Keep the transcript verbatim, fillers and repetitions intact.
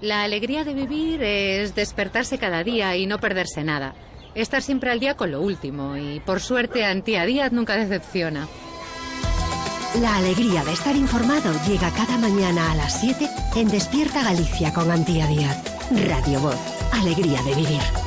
La alegría de vivir es despertarse cada día y no perderse nada. Estar siempre al día con lo último y, por suerte, Antía Díaz nunca decepciona. La alegría de estar informado llega cada mañana a las siete en Despierta Galicia con Antía Díaz. Radio Voz. Alegría de vivir.